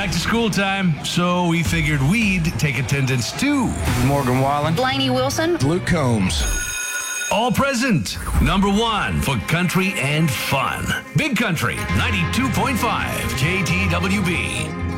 back to school time, so we figured we'd take attendance too. Morgan Wallen. Blaney Wilson. Luke Combs. All present. Number one for country and fun. Big Country, 92.5 KTWB.